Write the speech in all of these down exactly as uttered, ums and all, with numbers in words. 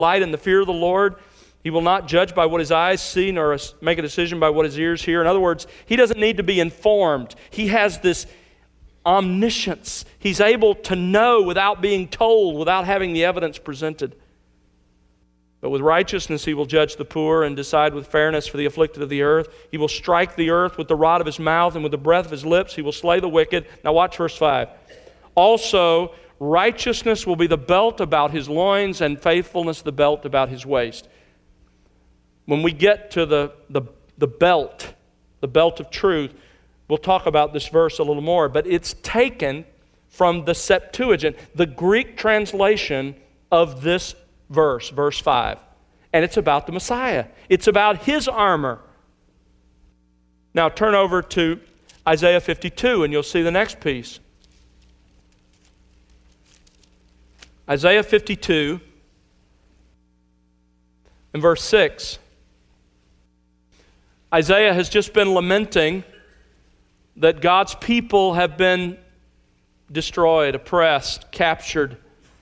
light in the fear of the Lord. He will not judge by what his eyes see, nor make a decision by what his ears hear. In other words, he doesn't need to be informed. He has this omniscience. He's able to know without being told, without having the evidence presented. But with righteousness he will judge the poor and decide with fairness for the afflicted of the earth. He will strike the earth with the rod of his mouth, and with the breath of his lips he will slay the wicked. Now watch verse five. Also, righteousness will be the belt about his loins, and faithfulness the belt about his waist. When we get to the, the, the belt, the belt of truth, we'll talk about this verse a little more, but it's taken from the Septuagint, the Greek translation of this verse, verse five. And it's about the Messiah. It's about his armor. Now turn over to Isaiah fifty-two and you'll see the next piece. Isaiah fifty-two and verse six. Isaiah has just been lamenting that God's people have been destroyed, oppressed, captured,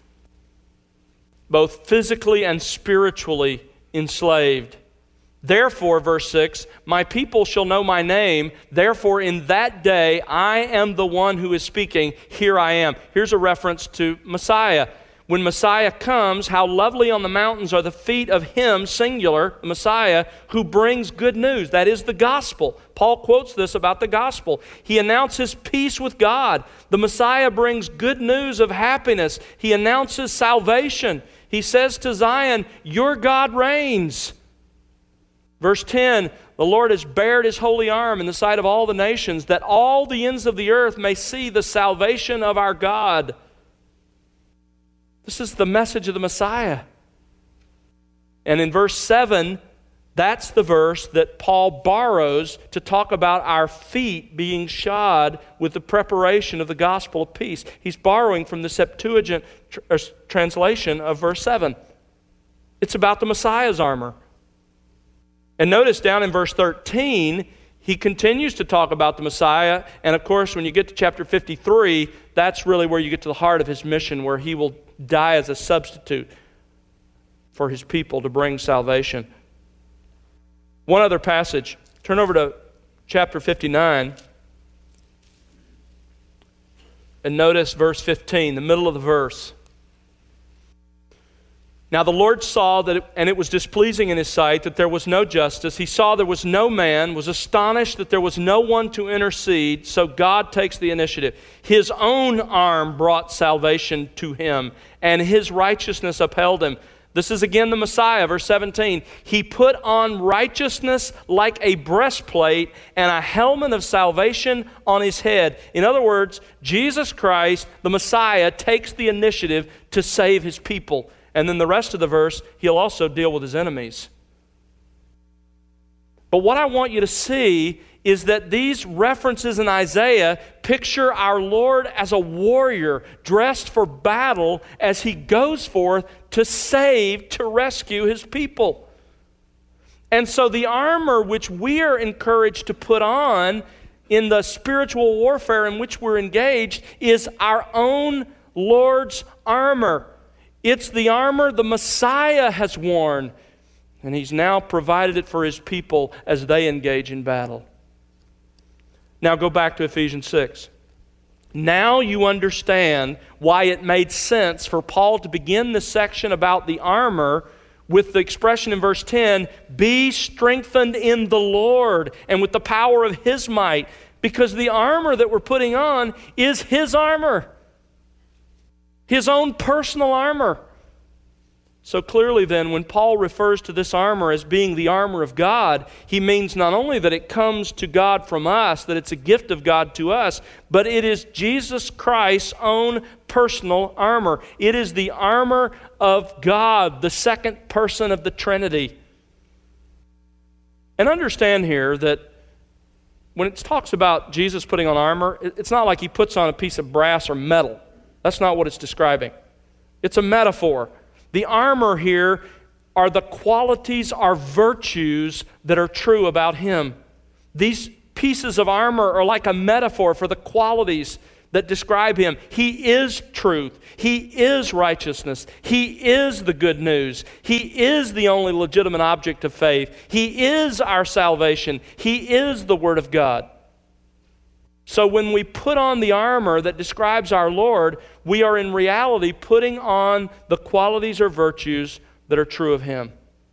both physically and spiritually enslaved. Therefore, verse six, my people shall know my name. Therefore, in that day, I am the one who is speaking. Here I am. Here's a reference to Messiah. When Messiah comes, how lovely on the mountains are the feet of him, singular, Messiah, who brings good news. That is the gospel. Paul quotes this about the gospel. He announces peace with God. The Messiah brings good news of happiness. He announces salvation. He says to Zion, your God reigns. Verse ten, the Lord has bared his holy arm in the sight of all the nations, that all the ends of the earth may see the salvation of our God. This is the message of the Messiah. And in verse seven, that's the verse that Paul borrows to talk about our feet being shod with the preparation of the gospel of peace. He's borrowing from the Septuagint tr- translation of verse seven. It's about the Messiah's armor. And notice down in verse thirteen, he continues to talk about the Messiah. And of course, when you get to chapter fifty-three, that's really where you get to the heart of his mission, where he will die as a substitute for his people to bring salvation. One other passage. Turn over to chapter fifty-nine and notice verse fifteen, the middle of the verse. Now the Lord saw that, it, and it was displeasing in his sight that there was no justice. He saw there was no man, was astonished that there was no one to intercede, so God takes the initiative. His own arm brought salvation to him, and his righteousness upheld him. This is again the Messiah, verse seventeen. He put on righteousness like a breastplate and a helmet of salvation on his head. In other words, Jesus Christ, the Messiah, takes the initiative to save his people. And then the rest of the verse, he'll also deal with his enemies. But what I want you to see is that these references in Isaiah picture our Lord as a warrior dressed for battle as he goes forth to save, to rescue his people. And so the armor which we are encouraged to put on in the spiritual warfare in which we're engaged is our own Lord's armor. It's the armor the Messiah has worn, and he's now provided it for his people as they engage in battle. Now go back to Ephesians six. Now you understand why it made sense for Paul to begin this section about the armor with the expression in verse ten, be strengthened in the Lord and with the power of his might, because the armor that we're putting on is his armor. His own personal armor. So clearly then, when Paul refers to this armor as being the armor of God, he means not only that it comes to God from us, that it's a gift of God to us, but it is Jesus Christ's own personal armor. It is the armor of God, the second person of the Trinity. And understand here that when it talks about Jesus putting on armor, it's not like he puts on a piece of brass or metal. That's not what it's describing. It's a metaphor. The armor here are the qualities, are virtues that are true about him. These pieces of armor are like a metaphor for the qualities that describe Him. He is truth. He is righteousness. He is the good news. He is the only legitimate object of faith. He is our salvation. He is the Word of God. So when we put on the armor that describes our Lord, we are in reality putting on the qualities or virtues that are true of Him.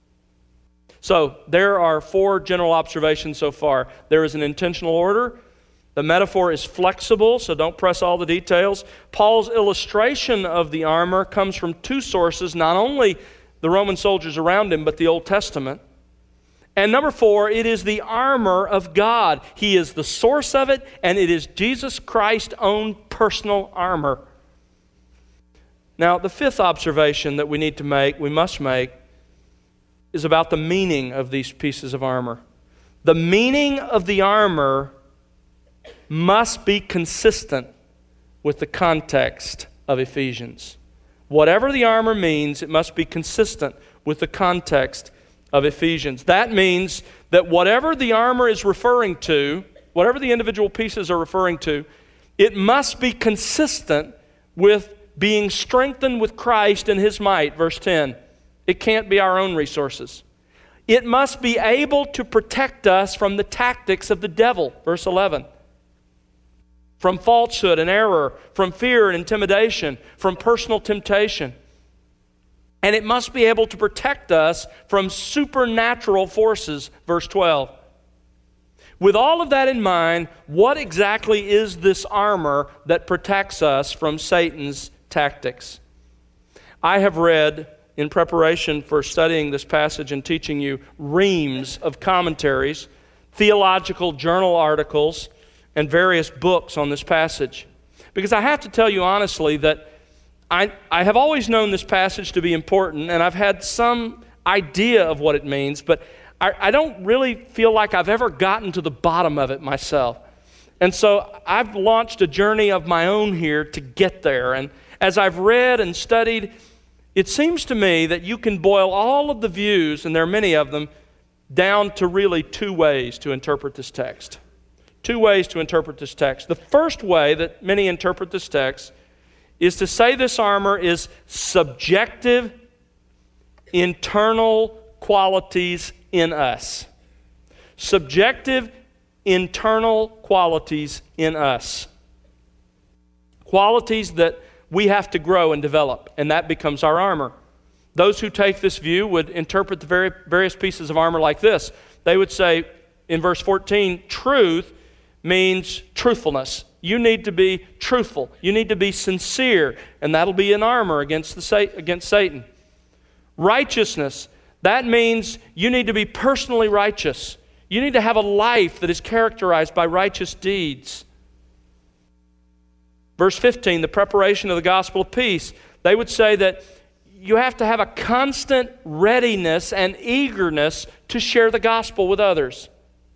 So there are four general observations so far. There is an intentional order. The metaphor is flexible, so don't press all the details. Paul's illustration of the armor comes from two sources, not only the Roman soldiers around him, but the Old Testament. And number four, it is the armor of God. He is the source of it, and it is Jesus Christ's own personal armor. Now, the fifth observation that we need to make, we must make, is about the meaning of these pieces of armor. The meaning of the armor must be consistent with the context of Ephesians. Whatever the armor means, it must be consistent with the context of Ephesians. That means that whatever the armor is referring to, whatever the individual pieces are referring to, it must be consistent with being strengthened with Christ and His might, verse ten. It can't be our own resources. It must be able to protect us from the tactics of the devil, verse eleven. From falsehood and error, from fear and intimidation, from personal temptation. And it must be able to protect us from supernatural forces, verse twelve. With all of that in mind, what exactly is this armor that protects us from Satan's tactics? I have read, in preparation for studying this passage and teaching you, reams of commentaries, theological journal articles, and various books on this passage. Because I have to tell you honestly that I, I have always known this passage to be important, and I've had some idea of what it means, but I, I don't really feel like I've ever gotten to the bottom of it myself. And so I've launched a journey of my own here to get there. And as I've read and studied, it seems to me that you can boil all of the views, and there are many of them, down to really two ways to interpret this text. Two ways to interpret this text. The first way that many interpret this text is to say this armor is subjective, internal qualities in us. Subjective, internal qualities in us. Qualities that we have to grow and develop, and that becomes our armor. Those who take this view would interpret the very various pieces of armor like this. They would say in verse fourteen, truth means truthfulness. You need to be truthful. You need to be sincere, and that'll be an armor against, the, against Satan. Righteousness, that means you need to be personally righteous. You need to have a life that is characterized by righteous deeds. Verse fifteen, the preparation of the gospel of peace. They would say that you have to have a constant readiness and eagerness to share the gospel with others.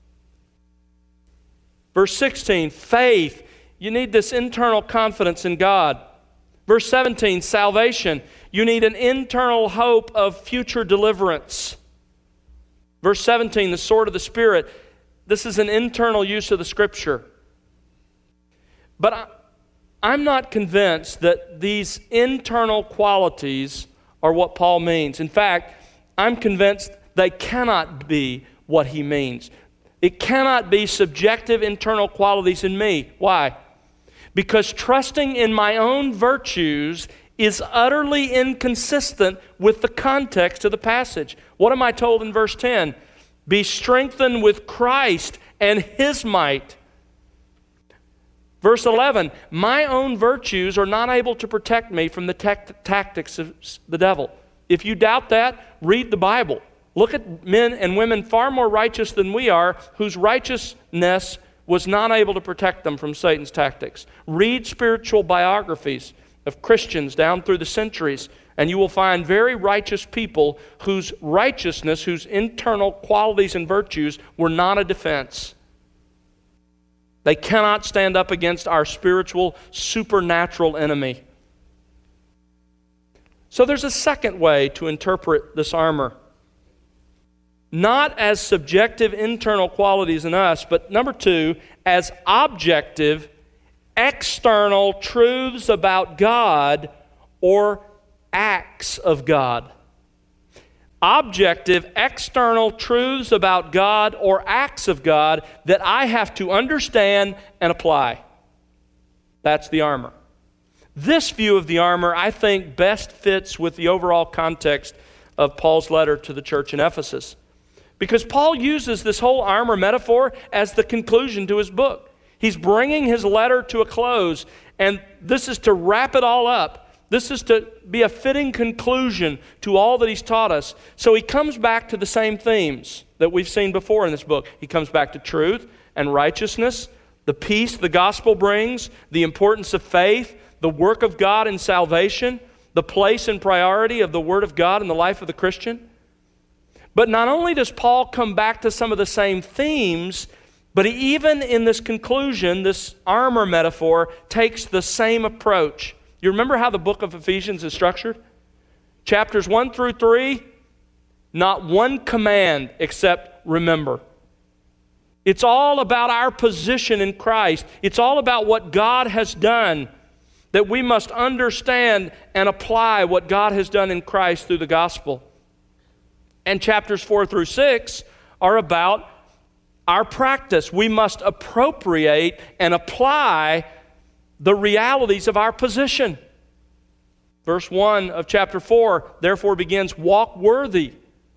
Verse sixteen, faith. You need this internal confidence in God. Verse seventeen, salvation. You need an internal hope of future deliverance. Verse seventeen, the sword of the Spirit. This is an internal use of the Scripture. But I, I'm not convinced that these internal qualities are what Paul means. In fact, I'm convinced they cannot be what he means. It cannot be subjective internal qualities in me. Why? Because trusting in my own virtues is utterly inconsistent with the context of the passage. What am I told in verse ten? Be strengthened with Christ and His might. Verse eleven, my own virtues are not able to protect me from the tactics of the devil. If you doubt that, read the Bible. Look at men and women far more righteous than we are, whose righteousness was not able to protect them from Satan's tactics. Read spiritual biographies of Christians down through the centuries, and you will find very righteous people whose righteousness, whose internal qualities and virtues were not a defense. They cannot stand up against our spiritual, supernatural enemy. So there's a second way to interpret this armor. Not as subjective internal qualities in us, but number two, as objective external truths about God or acts of God. Objective, external truths about God or acts of God that I have to understand and apply. That's the armor. This view of the armor, I think, best fits with the overall context of Paul's letter to the church in Ephesus. Because Paul uses this whole armor metaphor as the conclusion to his book. He's bringing his letter to a close, and this is to wrap it all up. This is to be a fitting conclusion to all that he's taught us. So he comes back to the same themes that we've seen before in this book. He comes back to truth and righteousness, the peace the gospel brings, the importance of faith, the work of God in salvation, the place and priority of the Word of God in the life of the Christian. But not only does Paul come back to some of the same themes, but he even in this conclusion, this armor metaphor, takes the same approach. You remember how the book of Ephesians is structured? Chapters one through three, not one command except remember. It's all about our position in Christ. It's all about what God has done, that we must understand and apply what God has done in Christ through the gospel. And chapters four through six are about our practice. We must appropriate and apply the realities of our position. Verse one of chapter four, therefore begins, walk worthy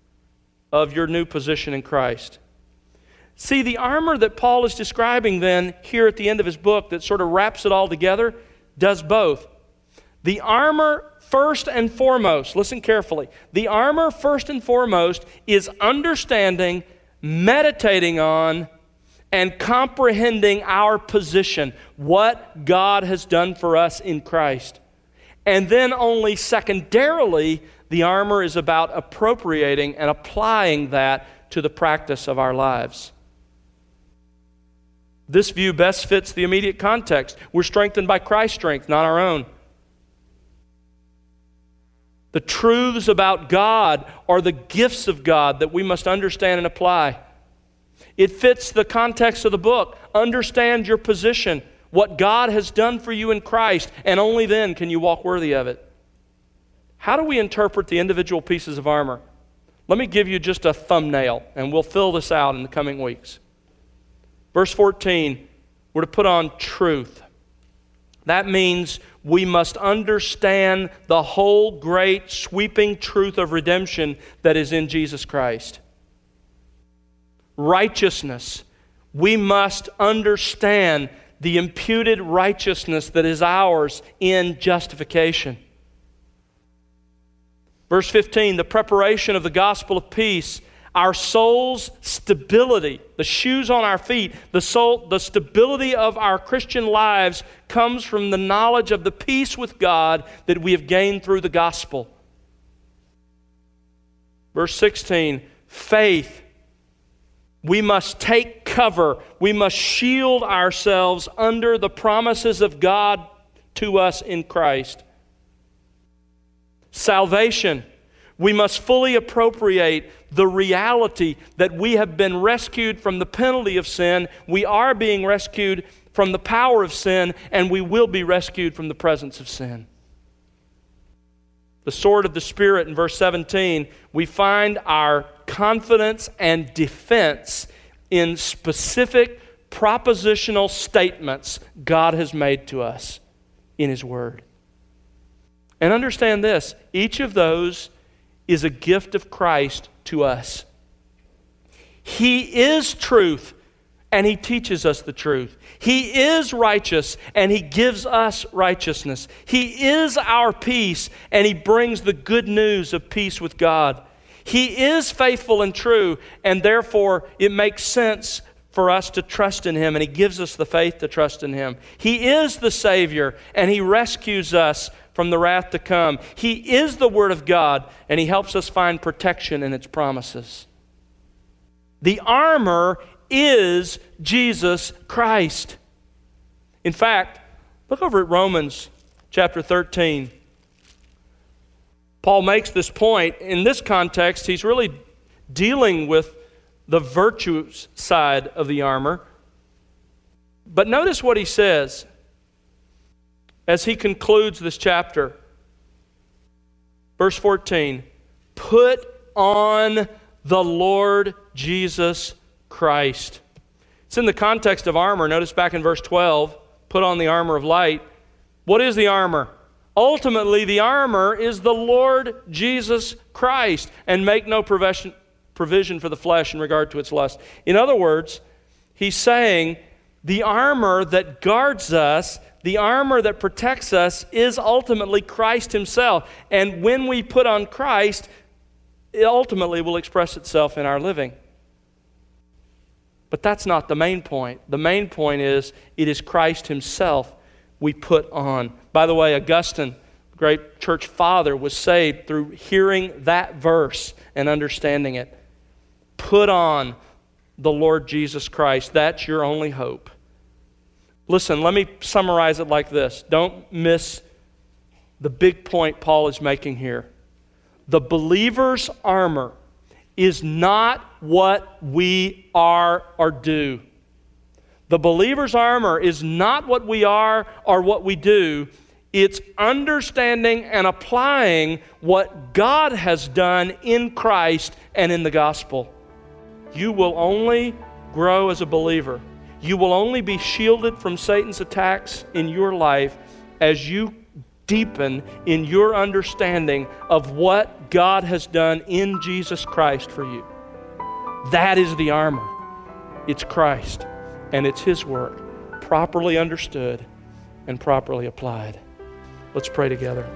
of your new position in Christ. See, the armor that Paul is describing then here at the end of his book that sort of wraps it all together does both. The armor, first and foremost, listen carefully, the armor, first and foremost, is understanding, meditating on, and comprehending our position, what God has done for us in Christ. And then only secondarily, the armor is about appropriating and applying that to the practice of our lives. This view best fits the immediate context. We're strengthened by Christ's strength, not our own. The truths about God are the gifts of God that we must understand and apply. It fits the context of the book. Understand your position, what God has done for you in Christ, and only then can you walk worthy of it. How do we interpret the individual pieces of armor? Let me give you just a thumbnail, and we'll fill this out in the coming weeks. Verse fourteen, we're to put on truth. That means we must understand the whole great sweeping truth of redemption that is in Jesus Christ. Righteousness. We must understand the imputed righteousness that is ours in justification. Verse fifteen, the preparation of the gospel of peace. Our soul's stability, the shoes on our feet, the soul, the stability of our Christian lives comes from the knowledge of the peace with God that we have gained through the gospel. Verse sixteen, faith. We must take cover. We must shield ourselves under the promises of God to us in Christ. Salvation. We must fully appropriate the reality that we have been rescued from the penalty of sin. We are being rescued from the power of sin, and we will be rescued from the presence of sin. The sword of the Spirit in verse seventeen, we find our confidence and defense in specific propositional statements God has made to us in His Word. And understand this, each of those is a gift of Christ to us. He is truth, and He teaches us the truth. He is righteous, and He gives us righteousness. He is our peace, and He brings the good news of peace with God. He is faithful and true, and therefore it makes sense for us to trust in Him, and He gives us the faith to trust in Him. He is the Savior, and He rescues us from the wrath to come. He is the Word of God, and He helps us find protection in its promises. The armor is Jesus Christ. In fact, look over at Romans chapter thirteen. Paul makes this point. In this context, he's really dealing with the virtues side of the armor. But notice what he says. as he concludes this chapter. Verse fourteen, put on the Lord Jesus Christ. It's in the context of armor. Notice back in verse twelve, put on the armor of light. What is the armor? Ultimately, the armor is the Lord Jesus Christ, and make no provision, provision for the flesh in regard to its lust. In other words, he's saying the armor that guards us, the armor that protects us, is ultimately Christ himself. And when we put on Christ, it ultimately will express itself in our living. But that's not the main point. The main point is it is Christ himself we put on. By the way, Augustine, great church father, was saved through hearing that verse and understanding it. Put on the Lord Jesus Christ. That's your only hope. Listen, let me summarize it like this. Don't miss the big point Paul is making here. The believer's armor is not what we are or do. The believer's armor is not what we are or what we do. It's understanding and applying what God has done in Christ and in the gospel. You will only grow as a believer. You will only be shielded from Satan's attacks in your life as you deepen in your understanding of what God has done in Jesus Christ for you. That is the armor. It's Christ, and it's his work, properly understood and properly applied. Let's pray together.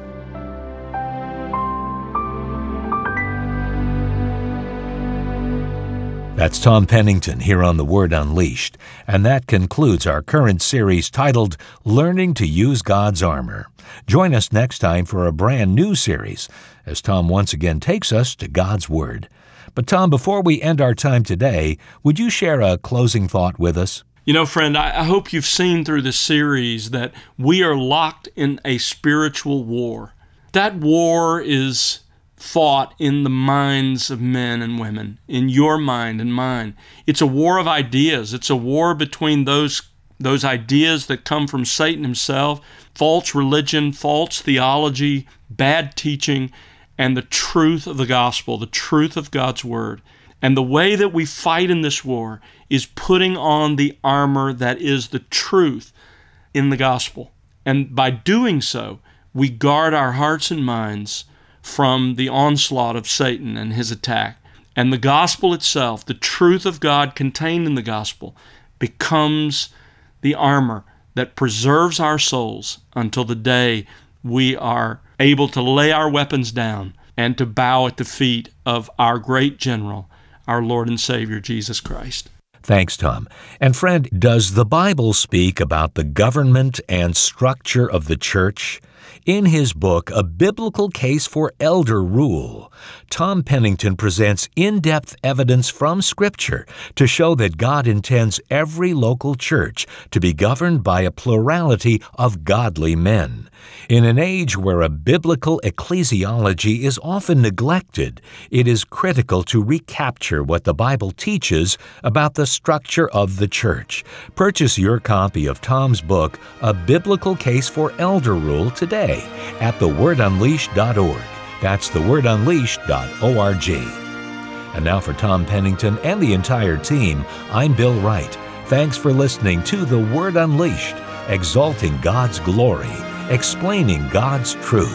That's Tom Pennington here on The Word Unleashed, and that concludes our current series titled Learning to Use God's Armor. Join us next time for a brand new series as Tom once again takes us to God's Word. But Tom, before we end our time today, would you share a closing thought with us? You know, friend, I hope you've seen through this series that we are locked in a spiritual war. That war is fought in the minds of men and women, in your mind and mine. It's a war of ideas. It's a war between those, those ideas that come from Satan himself, false religion, false theology, bad teaching, and the truth of the gospel, the truth of God's Word. And the way that we fight in this war is putting on the armor that is the truth in the gospel. And by doing so, we guard our hearts and minds from the onslaught of Satan and his attack. And the gospel itself, the truth of God contained in the gospel, becomes the armor that preserves our souls until the day we are able to lay our weapons down and to bow at the feet of our great general, our Lord and Savior, Jesus Christ. Thanks, Tom. And friend, does the Bible speak about the government and structure of the church? In his book, A Biblical Case for Elder Rule, Tom Pennington presents in-depth evidence from Scripture to show that God intends every local church to be governed by a plurality of godly men. In an age where a biblical ecclesiology is often neglected, it is critical to recapture what the Bible teaches about the structure of the church. Purchase your copy of Tom's book, A Biblical Case for Elder Rule, today at the word unleashed dot org. That's the word unleashed dot org. And now for Tom Pennington and the entire team, I'm Bill Wright. Thanks for listening to The Word Unleashed, exalting God's glory, explaining God's truth.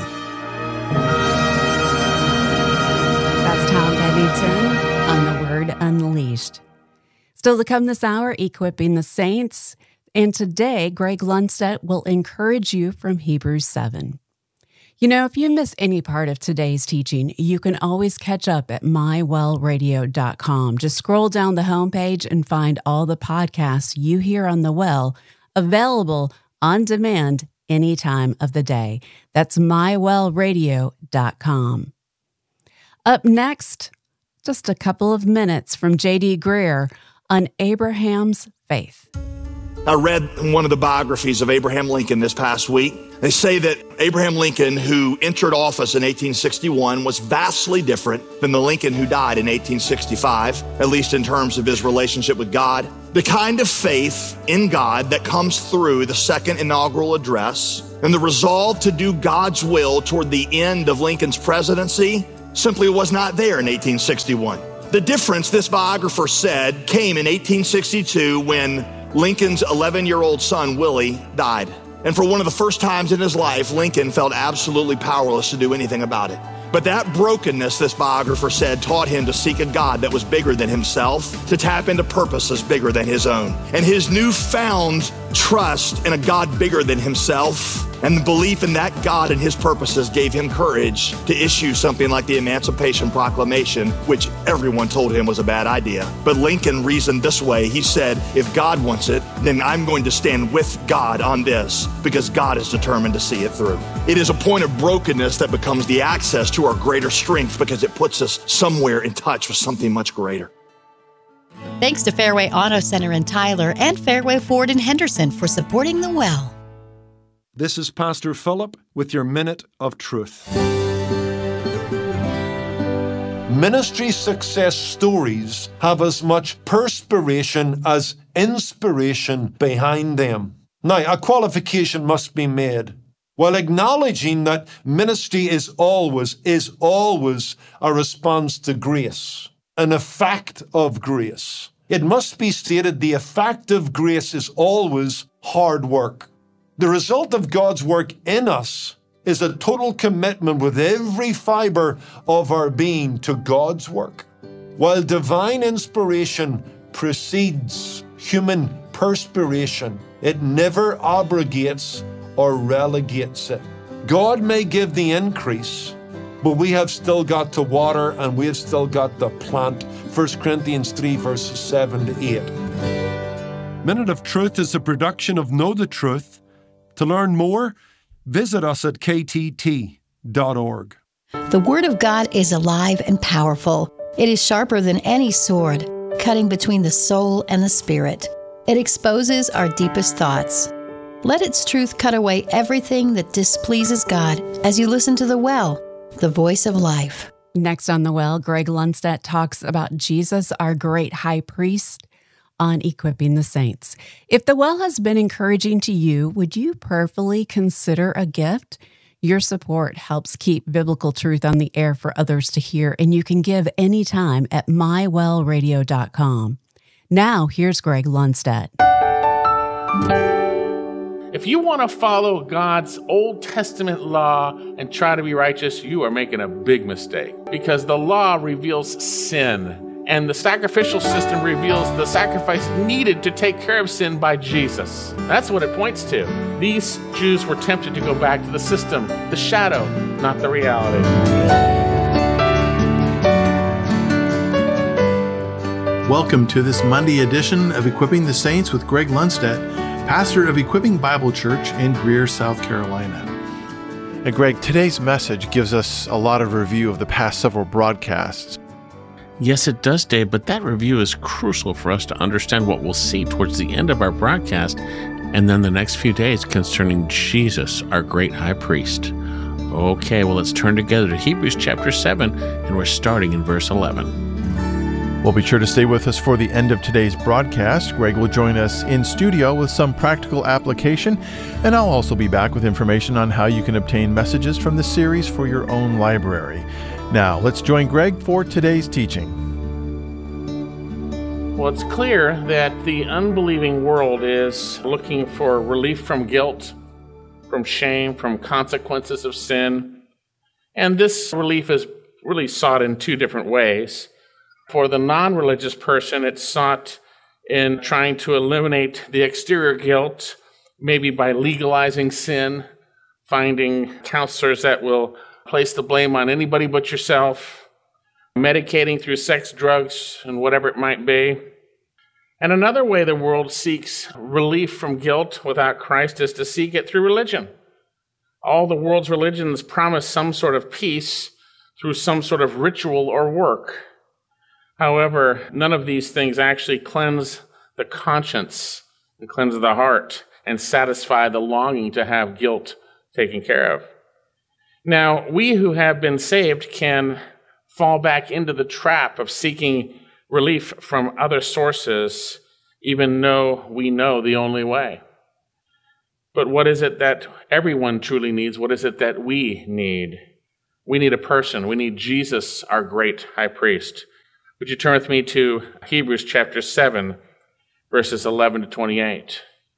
That's Tom Pennington on The Word Unleashed. Still to come this hour, Equipping the Saints. And today, Greg Lundstedt will encourage you from Hebrews seven. You know, if you miss any part of today's teaching, you can always catch up at my well radio dot com. Just scroll down the homepage and find all the podcasts you hear on the Well available on demand any time of the day. That's my well radio dot com. Up next, just a couple of minutes from J D Greear on Abraham's faith. I read one of the biographies of Abraham Lincoln this past week. They say that Abraham Lincoln, who entered office in eighteen sixty-one, was vastly different than the Lincoln who died in eighteen sixty-five, at least in terms of his relationship with God. The kind of faith in God that comes through the second inaugural address and the resolve to do God's will toward the end of Lincoln's presidency simply was not there in eighteen sixty-one. The difference, this biographer said, came in eighteen sixty-two when Lincoln's eleven-year-old son, Willie, died. And for one of the first times in his life, Lincoln felt absolutely powerless to do anything about it. But that brokenness, this biographer said, taught him to seek a God that was bigger than himself, to tap into purposes bigger than his own. And his newfound trust in a God bigger than himself and the belief in that God and his purposes gave him courage to issue something like the Emancipation Proclamation, which everyone told him was a bad idea. But Lincoln reasoned this way. He said, if God wants it, then I'm going to stand with God on this because God is determined to see it through. It is a point of brokenness that becomes the access to our greater strength because it puts us somewhere in touch with something much greater. Thanks to Fairway Auto Center in Tyler and Fairway Ford in Henderson for supporting The Well. This is Pastor Philip with your Minute of Truth. Ministry success stories have as much perspiration as inspiration behind them. Now, a qualification must be made. While acknowledging that ministry is always, is always a response to grace, an effect of grace, it must be stated the effect of grace is always hard work. The result of God's work in us is a total commitment with every fiber of our being to God's work. While divine inspiration precedes human perspiration, it never abrogates or relegates it. God may give the increase, but we have still got to water and we have still got to plant. First Corinthians three, verses seven to eight. Minute of Truth is a production of Know the Truth. To learn more, visit us at k t t dot org. The Word of God is alive and powerful. It is sharper than any sword, cutting between the soul and the spirit. It exposes our deepest thoughts. Let its truth cut away everything that displeases God as you listen to The Well, the voice of life. Next on The Well, Greg Lundstedt talks about Jesus, our great high priest, on Equipping the Saints. If The Well has been encouraging to you, would you prayerfully consider a gift? Your support helps keep biblical truth on the air for others to hear, and you can give anytime at my well radio dot com. Now, here's Greg Lundstedt. If you want to follow God's Old Testament law and try to be righteous, you are making a big mistake, because the law reveals sin. And the sacrificial system reveals the sacrifice needed to take care of sin by Jesus. That's what it points to. These Jews were tempted to go back to the system, the shadow, not the reality. Welcome to this Monday edition of Equipping the Saints with Greg Lundstedt, pastor of Equipping Bible Church in Greer, South Carolina. And Greg, today's message gives us a lot of review of the past several broadcasts. Yes, it does, Dave, but that review is crucial for us to understand what we'll see towards the end of our broadcast and then the next few days concerning Jesus, our great high priest. Okay, well, let's turn together to Hebrews chapter seven, and we're starting in verse eleven. Well, be sure to stay with us for the end of today's broadcast. Greg will join us in studio with some practical application, and I'll also be back with information on how you can obtain messages from the series for your own library. Now, let's join Greg for today's teaching. Well, it's clear that the unbelieving world is looking for relief from guilt, from shame, from consequences of sin. And this relief is really sought in two different ways. For the non-religious person, it's sought in trying to eliminate the exterior guilt, maybe by legalizing sin, finding counselors that will place the blame on anybody but yourself, medicating through sex, drugs, and whatever it might be. And another way the world seeks relief from guilt without Christ is to seek it through religion. All the world's religions promise some sort of peace through some sort of ritual or work. However, none of these things actually cleanse the conscience and cleanse the heart and satisfy the longing to have guilt taken care of. Now, we who have been saved can fall back into the trap of seeking relief from other sources, even though we know the only way. But what is it that everyone truly needs? What is it that we need? We need a person. We need Jesus, our great high priest. Would you turn with me to Hebrews chapter seven, verses eleven to twenty-eight?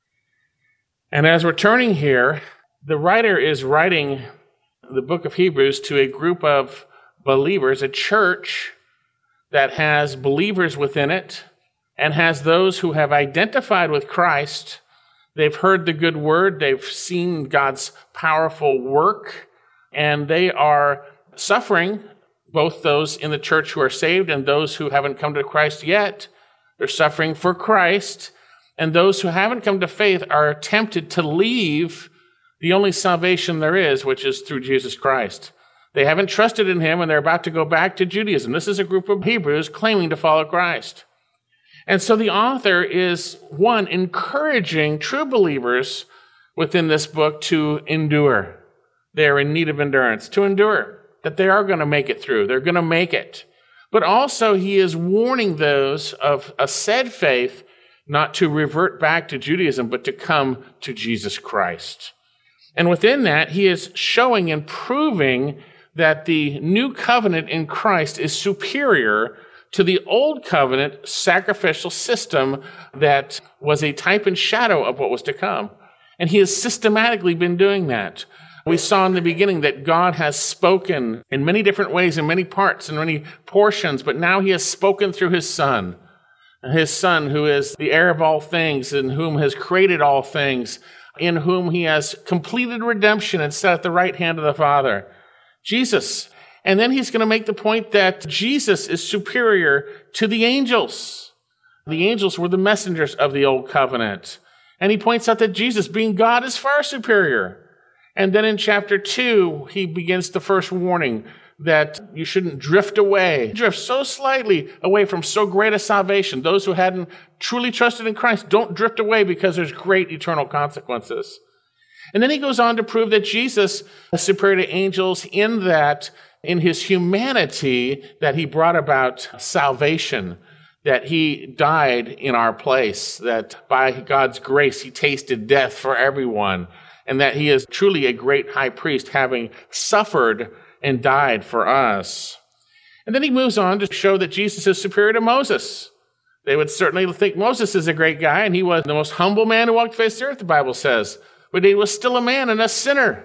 And as we're turning here, the writer is writing the book of Hebrews to a group of believers, a church that has believers within it and has those who have identified with Christ. They've heard the good word, they've seen God's powerful work, and they are suffering, both those in the church who are saved and those who haven't come to Christ yet. They're suffering for Christ, and those who haven't come to faith are tempted to leave the only salvation there is, which is through Jesus Christ. They haven't trusted in him, and they're about to go back to Judaism. This is a group of Hebrews claiming to follow Christ. And so the author is, one, encouraging true believers within this book to endure. They are in need of endurance, to endure, that they are going to make it through. They're going to make it. But also he is warning those of a said faith not to revert back to Judaism, but to come to Jesus Christ. And within that, he is showing and proving that the new covenant in Christ is superior to the old covenant sacrificial system that was a type and shadow of what was to come. And he has systematically been doing that. We saw in the beginning that God has spoken in many different ways, in many parts, in many portions, but now he has spoken through his Son. His Son, who is the heir of all things, in whom has created all things, in whom he has completed redemption and sat at the right hand of the Father. Jesus. And then he's going to make the point that Jesus is superior to the angels. The angels were the messengers of the old covenant. And he points out that Jesus, being God, is far superior. And then in chapter two, he begins the first warning that you shouldn't drift away, drift so slightly away from so great a salvation. Those who hadn't truly trusted in Christ, don't drift away because there's great eternal consequences. And then he goes on to prove that Jesus is superior to angels in that, in his humanity, that he brought about salvation, that he died in our place, that by God's grace he tasted death for everyone, and that he is truly a great high priest, having suffered and died for us. And then he moves on to show that Jesus is superior to Moses. They would certainly think Moses is a great guy, and he was the most humble man who walked the face of the earth, the Bible says. But he was still a man and a sinner.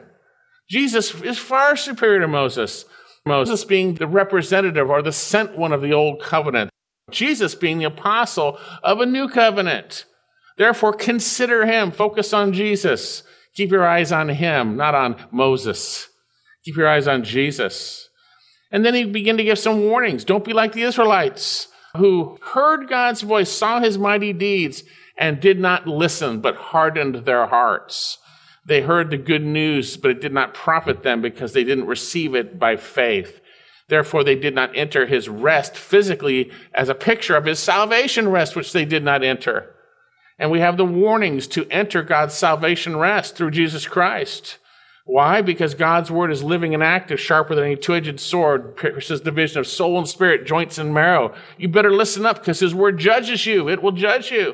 Jesus is far superior to Moses. Moses being the representative or the sent one of the old covenant. Jesus being the apostle of a new covenant. Therefore, consider him. Focus on Jesus. Keep your eyes on him, not on Moses. Keep your eyes on Jesus. And then he began to give some warnings. Don't be like the Israelites who heard God's voice, saw his mighty deeds, and did not listen, but hardened their hearts. They heard the good news, but it did not profit them because they didn't receive it by faith. Therefore, they did not enter his rest physically as a picture of his salvation rest, which they did not enter. And we have the warnings to enter God's salvation rest through Jesus Christ. Why? Because God's word is living and active, sharper than any two-edged sword, pierces division of soul and spirit, joints and marrow. You better listen up because his word judges you. It will judge you.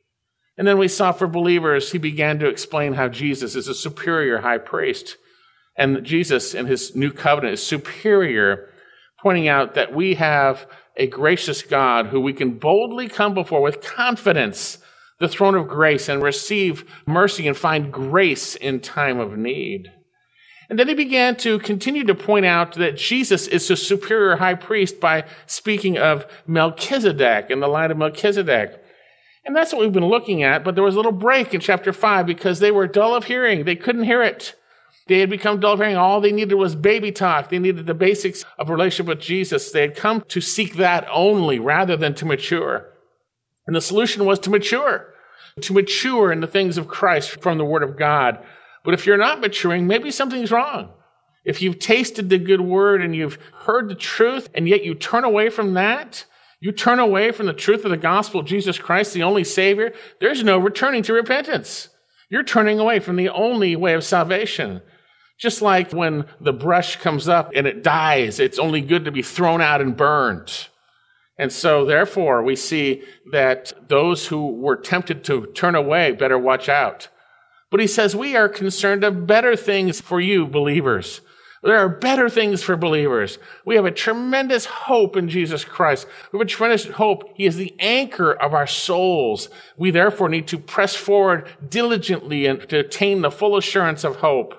And then we saw for believers, he began to explain how Jesus is a superior high priest. And Jesus in his new covenant is superior, pointing out that we have a gracious God who we can boldly come before with confidence, the throne of grace, and receive mercy and find grace in time of need. And then he began to continue to point out that Jesus is a superior high priest by speaking of Melchizedek and the line of Melchizedek. And that's what we've been looking at, but there was a little break in chapter five because they were dull of hearing. They couldn't hear it. They had become dull of hearing. All they needed was baby talk. They needed the basics of a relationship with Jesus. They had come to seek that only rather than to mature. And the solution was to mature, to mature in the things of Christ from the Word of God. But if you're not maturing, maybe something's wrong. If you've tasted the good word and you've heard the truth and yet you turn away from that, You turn away from the truth of the gospel of Jesus Christ, the only Savior, there's no returning to repentance. You're turning away from the only way of salvation. Just like when the brush comes up and it dies, it's only good to be thrown out and burned. And so, therefore, we see that those who were tempted to turn away better watch out. But he says, we are concerned of better things for you, believers. There are better things for believers. We have a tremendous hope in Jesus Christ. We have a tremendous hope. He is the anchor of our souls. We therefore need to press forward diligently and to attain the full assurance of hope.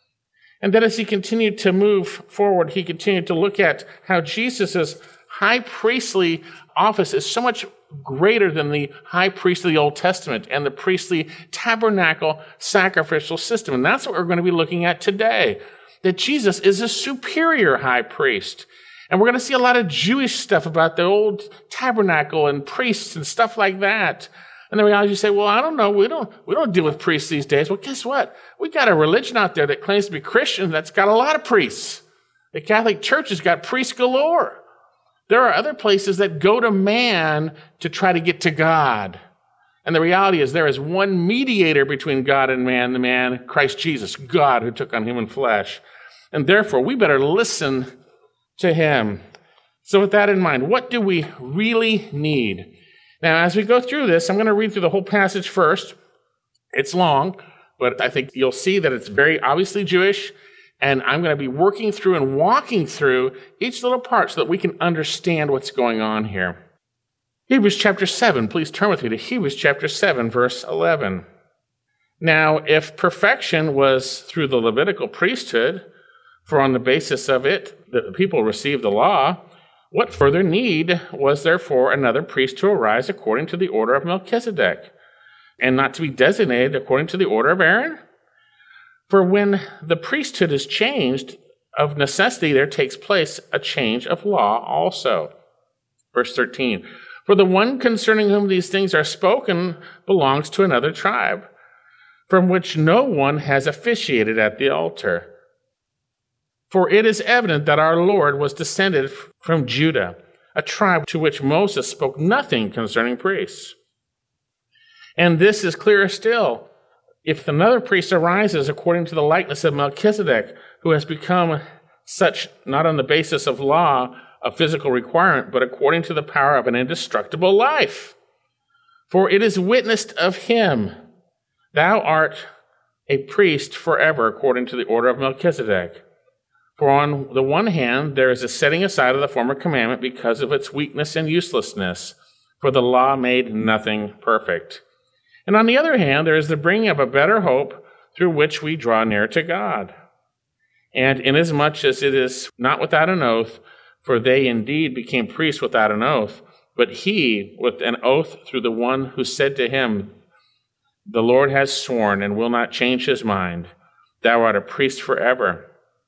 And then as he continued to move forward, he continued to look at how Jesus' high priestly office is so much greater than the high priest of the Old Testament and the priestly tabernacle sacrificial system. And that's what we're going to be looking at today, that Jesus is a superior high priest. And we're going to see a lot of Jewish stuff about the old tabernacle and priests and stuff like that. And the reality, you say, well, I don't know, we don't we don't deal with priests these days. Well, guess what? We got a religion out there that claims to be Christian that's got a lot of priests. The Catholic Church has got priests galore. There are other places that go to man to try to get to God. And the reality is there is one mediator between God and man, the man, Christ Jesus, God who took on human flesh. And therefore, we better listen to him. So with that in mind, what do we really need? Now, as we go through this, I'm going to read through the whole passage first. It's long, but I think you'll see that it's very obviously Jewish, and I'm going to be working through and walking through each little part so that we can understand what's going on here. Hebrews chapter seven, please turn with me to Hebrews chapter seven, verse eleven. Now, if perfection was through the Levitical priesthood, for on the basis of it the people received the law, what further need was there for another priest to arise according to the order of Melchizedek, and not to be designated according to the order of Aaron? For when the priesthood is changed, of necessity there takes place a change of law also. Verse thirteen, for the one concerning whom these things are spoken belongs to another tribe, from which no one has officiated at the altar. For it is evident that our Lord was descended from Judah, a tribe to which Moses spoke nothing concerning priests. And this is clearer still. If another priest arises according to the likeness of Melchizedek, who has become such not on the basis of law, a physical requirement, but according to the power of an indestructible life. For it is witnessed of him, thou art a priest forever according to the order of Melchizedek. For on the one hand, there is a setting aside of the former commandment because of its weakness and uselessness, for the law made nothing perfect. And on the other hand, there is the bringing of a better hope through which we draw near to God. And inasmuch as it is not without an oath, for they indeed became priests without an oath, but he with an oath through the one who said to him, the Lord has sworn and will not change his mind, thou art a priest forever.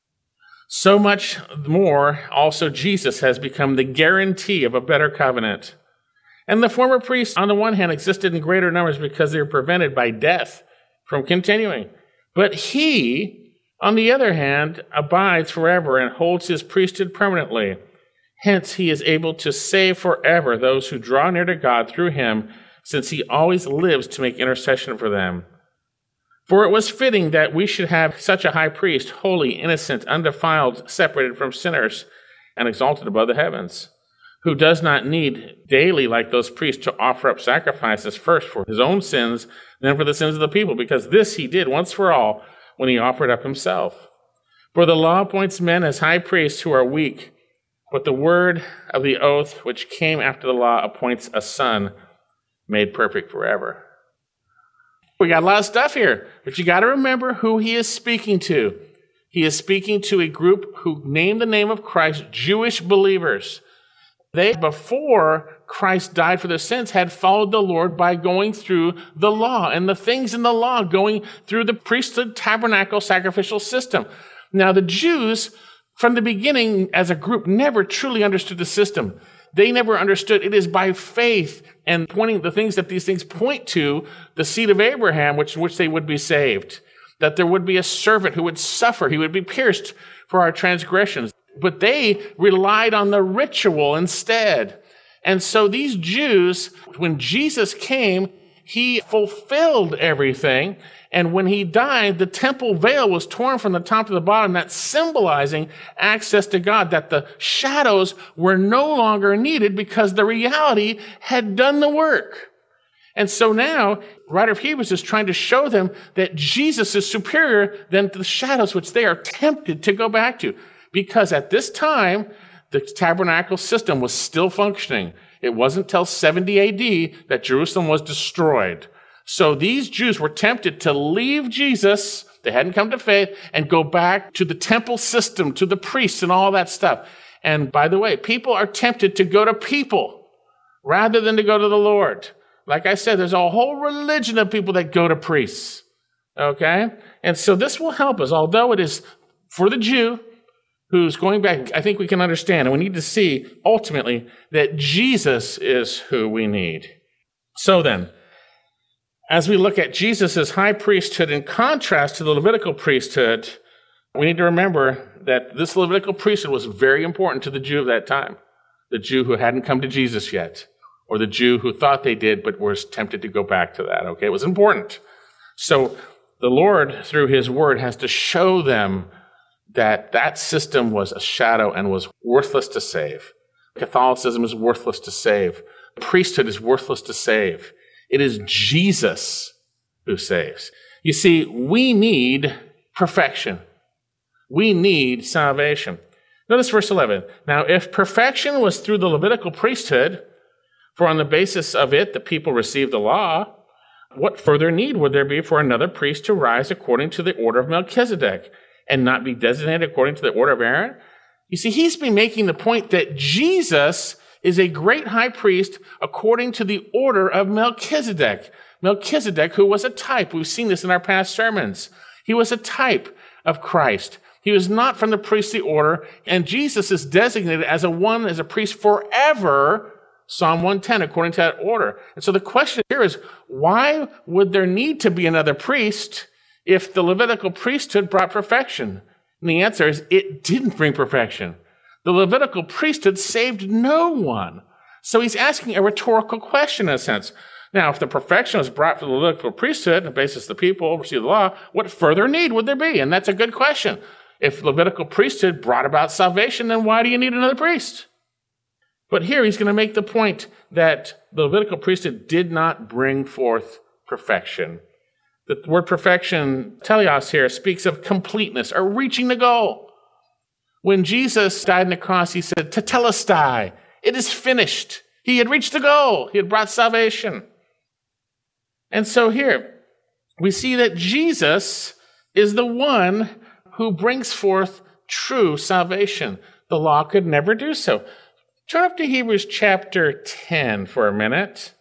So much more, also Jesus has become the guarantee of a better covenant. And the former priests, on the one hand, existed in greater numbers because they were prevented by death from continuing. But he, on the other hand, abides forever and holds his priesthood permanently. Hence, he is able to save forever those who draw near to God through him, since he always lives to make intercession for them. For it was fitting that we should have such a high priest, holy, innocent, undefiled, separated from sinners, and exalted above the heavens, who does not need daily, like those priests, to offer up sacrifices first for his own sins, then for the sins of the people, because this he did once for all when he offered up himself. For the law appoints men as high priests who are weak, but the word of the oath which came after the law appoints a son made perfect forever. We got a lot of stuff here, but you got to remember who he is speaking to. He is speaking to a group who named the name of Christ Jewish believers. They, before Christ died for their sins, had followed the Lord by going through the law and the things in the law, going through the priesthood tabernacle sacrificial system. Now, the Jews, from the beginning, as a group, never truly understood the system. They never understood it is by faith and pointing the things that these things point to, the seed of Abraham, which which they would be saved. That there would be a servant who would suffer, he would be pierced for our transgressions. But they relied on the ritual instead. And so these Jews, when Jesus came, he fulfilled everything. And when he died, the temple veil was torn from the top to the bottom. That's symbolizing access to God, that the shadows were no longer needed because the reality had done the work. And so now, the writer of Hebrews is trying to show them that Jesus is superior than the shadows which they are tempted to go back to. Because at this time, the tabernacle system was still functioning. It wasn't until seventy A D that Jerusalem was destroyed. So these Jews were tempted to leave Jesus, they hadn't come to faith, and go back to the temple system, to the priests and all that stuff. And by the way, people are tempted to go to people rather than to go to the Lord. Like I said, there's a whole religion of people that go to priests. Okay? And so this will help us, although it is for the Jew who's going back. I think we can understand, and we need to see ultimately that Jesus is who we need. So then, as we look at Jesus' high priesthood in contrast to the Levitical priesthood, we need to remember that this Levitical priesthood was very important to the Jew of that time, the Jew who hadn't come to Jesus yet, or the Jew who thought they did but was tempted to go back to that. Okay, it was important. So the Lord, through his word, has to show them that that system was a shadow and was worthless to save. Catholicism is worthless to save. Priesthood is worthless to save. It is Jesus who saves. You see, we need perfection. We need salvation. Notice verse eleven. Now, if perfection was through the Levitical priesthood, for on the basis of it the people received the law, what further need would there be for another priest to rise according to the order of Melchizedek and not be designated according to the order of Aaron? You see, he's been making the point that Jesus is a great high priest according to the order of Melchizedek. Melchizedek, who was a type. We've seen this in our past sermons. He was a type of Christ. He was not from the priestly order, and Jesus is designated as a one, as a priest forever, Psalm one ten, according to that order. And so the question here is, why would there need to be another priest if the Levitical priesthood brought perfection? And the answer is, it didn't bring perfection. The Levitical priesthood saved no one. So he's asking a rhetorical question in a sense. Now, if the perfection was brought from the Levitical priesthood, on the basis the people received the law, what further need would there be? And that's a good question. If Levitical priesthood brought about salvation, then why do you need another priest? But here he's going to make the point that the Levitical priesthood did not bring forth perfection. The word perfection, teleos here, speaks of completeness or reaching the goal. When Jesus died on the cross, he said, tetelestai, it is finished. He had reached the goal. He had brought salvation. And so here, we see that Jesus is the one who brings forth true salvation. The law could never do so. Turn up to Hebrews chapter ten for a minute.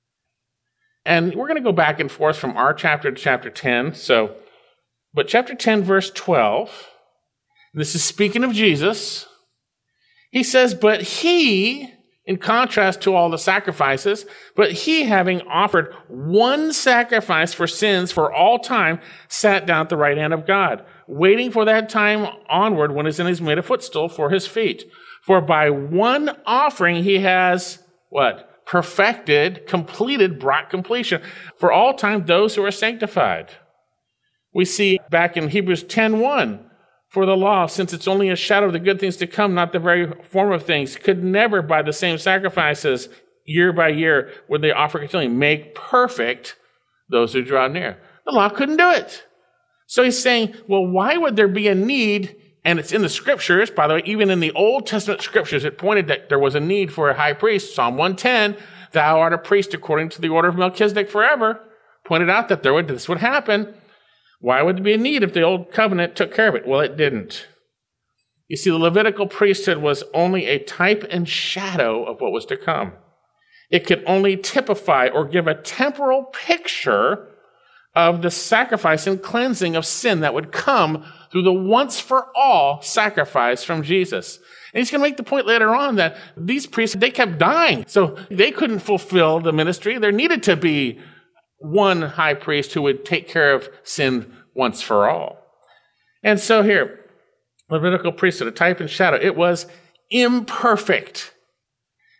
And we're going to go back and forth from our chapter to chapter ten. So, but chapter ten, verse twelve, this is speaking of Jesus. He says, but he, in contrast to all the sacrifices, but he, having offered one sacrifice for sins for all time, sat down at the right hand of God, waiting for that time onward when his enemies made a footstool for his feet. For by one offering he has, what? Perfected, completed, brought completion. For all time, those who are sanctified. We see back in Hebrews ten one, for the law, since it's only a shadow of the good things to come, not the very form of things, could never by the same sacrifices, year by year, would they offer continually, make perfect those who draw near. The law couldn't do it. So he's saying, well, why would there be a need? And it's in the scriptures, by the way, even in the Old Testament scriptures, it pointed that there was a need for a high priest. Psalm one ten, thou art a priest according to the order of Melchizedek forever, pointed out that there would, this would happen. Why would there be a need if the old covenant took care of it? Well, it didn't. You see, the Levitical priesthood was only a type and shadow of what was to come. It could only typify or give a temporal picture of the sacrifice and cleansing of sin that would come through the once-for-all sacrifice from Jesus. And he's going to make the point later on that these priests, they kept dying, so they couldn't fulfill the ministry. There needed to be one high priest who would take care of sin once for all. And so here, Levitical priesthood, a type and shadow, it was imperfect.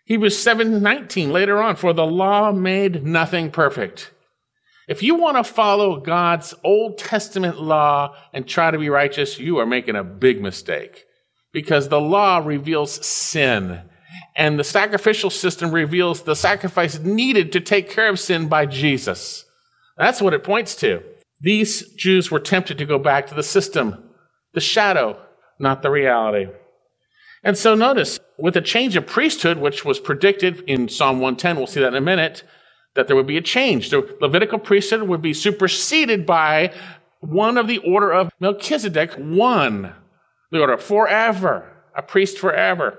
Hebrews seven nineteen later on, for the law made nothing perfect. If you want to follow God's Old Testament law and try to be righteous, you are making a big mistake, because the law reveals sin, and the sacrificial system reveals the sacrifice needed to take care of sin by Jesus. That's what it points to. These Jews were tempted to go back to the system, the shadow, not the reality. And so notice, with a change of priesthood, which was predicted in Psalm one ten, we'll see that in a minute, that there would be a change. The Levitical priesthood would be superseded by one of the order of Melchizedek, one, the order forever, a priest forever.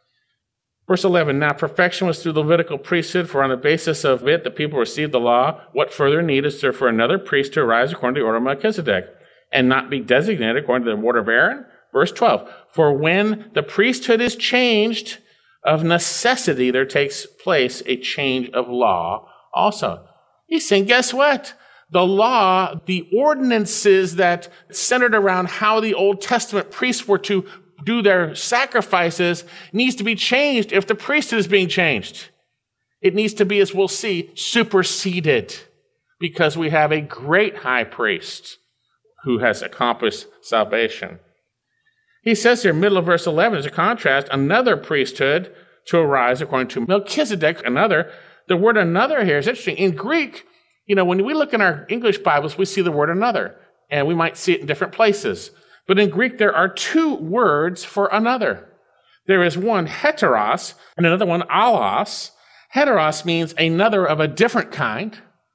Verse eleven, now perfection was through the Levitical priesthood, for on the basis of it the people received the law. What further need is there for another priest to arise according to the order of Melchizedek, and not be designated according to the order of Aaron? Verse twelve, for when the priesthood is changed, of necessity there takes place a change of law also. He's saying, guess what? The law, the ordinances that centered around how the Old Testament priests were to do their sacrifices needs to be changed if the priesthood is being changed. It needs to be, as we'll see, superseded, because we have a great high priest who has accomplished salvation. He says here, middle of verse eleven, as a contrast, another priesthood to arise according to Melchizedek, another. The word another here is interesting. In Greek, you know, when we look in our English Bibles, we see the word another, and we might see it in different places. But in Greek, there are two words for another. There is one, heteros, and another one, allos. Heteros means another of a different kind.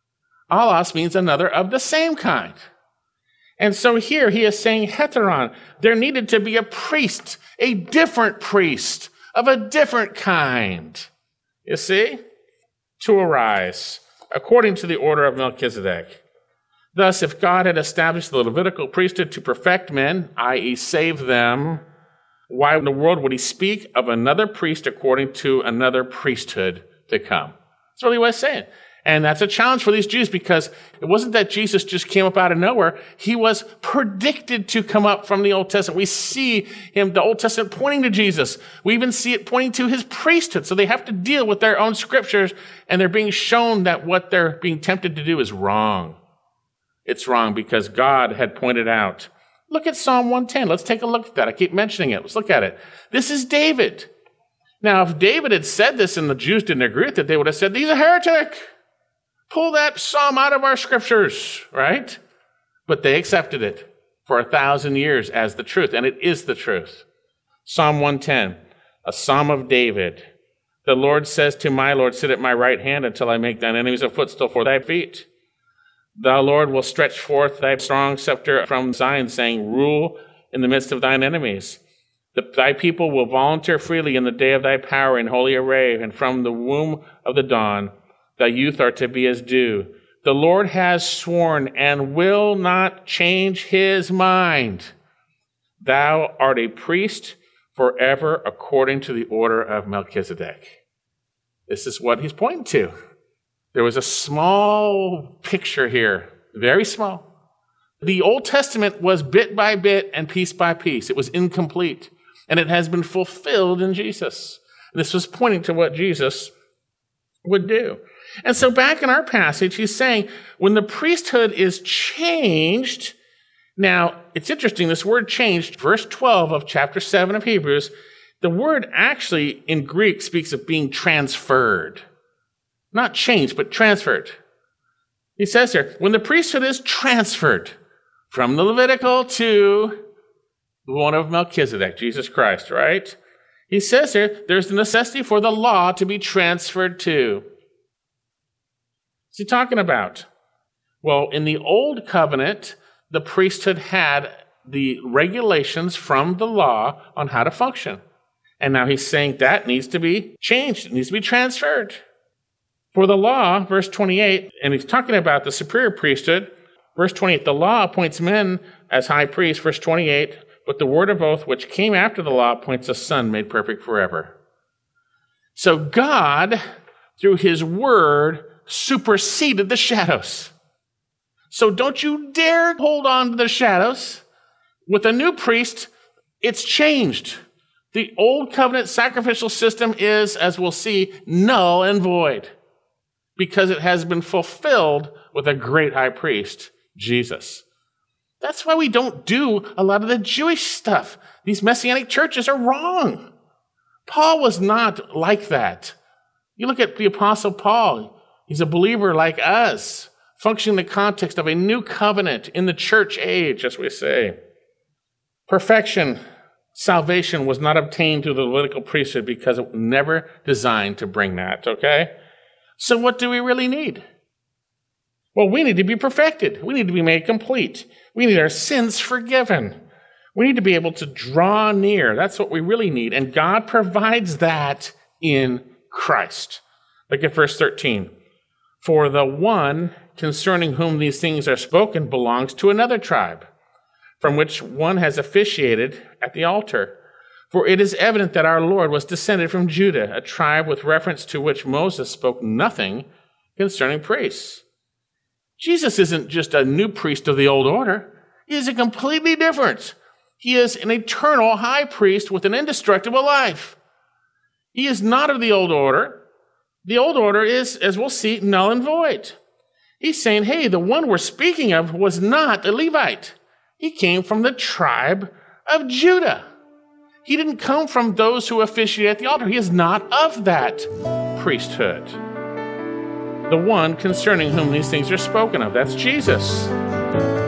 Allos means another of the same kind. And so here he is saying heteron. There needed to be a priest, a different priest of a different kind. You see? To arise according to the order of Melchizedek. Thus, if God had established the Levitical priesthood to perfect men, that is save them, why in the world would he speak of another priest according to another priesthood to come? That's really what he's saying. And that's a challenge for these Jews, because it wasn't that Jesus just came up out of nowhere. He was predicted to come up from the Old Testament. We see him, the Old Testament, pointing to Jesus. We even see it pointing to his priesthood. So they have to deal with their own scriptures, and they're being shown that what they're being tempted to do is wrong. It's wrong because God had pointed out. Look at Psalm one ten. Let's take a look at that. I keep mentioning it. Let's look at it. This is David. Now, if David had said this and the Jews didn't agree with it, they would have said, he's a heretic. Pull that psalm out of our scriptures, right? But they accepted it for a thousand years as the truth, and it is the truth. Psalm one ten, a psalm of David. The Lord says to my Lord, sit at my right hand until I make thine enemies a footstool for thy feet. Thou, Lord, will stretch forth thy strong scepter from Zion, saying, rule in the midst of thine enemies. The, thy people will volunteer freely in the day of thy power in holy array, and from the womb of the dawn. Thy youth are to be as dew. The Lord has sworn and will not change his mind. Thou art a priest forever according to the order of Melchizedek. This is what he's pointing to. There was a small picture here, very small. The Old Testament was bit by bit and piece by piece. It was incomplete, and it has been fulfilled in Jesus. This was pointing to what Jesus would do. And so back in our passage, he's saying when the priesthood is changed, now it's interesting, this word changed, verse twelve of chapter seven of Hebrews, the word actually in Greek speaks of being transferred. Not changed, but transferred. He says here, when the priesthood is transferred from the Levitical to the one of Melchizedek, Jesus Christ, right? He says here, there's the necessity for the law to be transferred to. What's he talking about? Well, in the Old Covenant, the priesthood had the regulations from the law on how to function. And now he's saying that needs to be changed. It needs to be transferred. For the law, verse twenty-eight, and he's talking about the superior priesthood. Verse twenty-eight, the law appoints men as high priests. Verse twenty-eight, but the word of oath which came after the law appoints a son made perfect forever. So God, through his word, superseded the shadows. So don't you dare hold on to the shadows. With a new priest, it's changed. The old covenant sacrificial system is, as we'll see, null and void because it has been fulfilled with a great high priest, Jesus. That's why we don't do a lot of the Jewish stuff. These Messianic churches are wrong. Paul was not like that. You look at the Apostle Paul. He's a believer like us, functioning in the context of a new covenant in the church age, as we say. Perfection, salvation was not obtained through the Levitical priesthood because it was never designed to bring that, okay? So what do we really need? Well, we need to be perfected. We need to be made complete. We need our sins forgiven. We need to be able to draw near. That's what we really need. And God provides that in Christ. Look at verse thirteen. For the one concerning whom these things are spoken belongs to another tribe, from which one has officiated at the altar. For it is evident that our Lord was descended from Judah, a tribe with reference to which Moses spoke nothing concerning priests. Jesus isn't just a new priest of the old order. He is a completely different. He is an eternal high priest with an indestructible life. He is not of the old order. The old order is, as we'll see, null and void. He's saying, hey, the one we're speaking of was not a Levite. He came from the tribe of Judah. He didn't come from those who officiate at the altar. He is not of that priesthood. The one concerning whom these things are spoken of, that's Jesus.